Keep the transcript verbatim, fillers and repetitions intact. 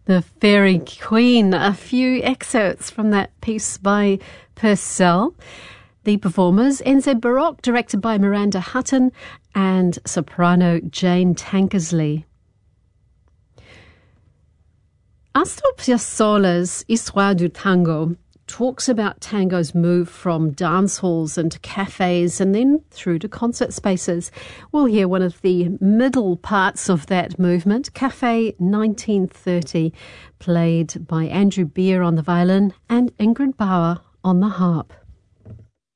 The Fairy Queen, a few excerpts from that piece by Purcell. The performers, N Z Baroque, directed by Miranda Hutton, and soprano Jane Tankersley. Astor Piazzolla's Histoire du Tango talks about tango's move from dance halls into cafes and then through to concert spaces. We'll hear one of the middle parts of that movement, Cafe nineteen thirty, played by Andrew Beer on the violin and Ingrid Bauer on the harp.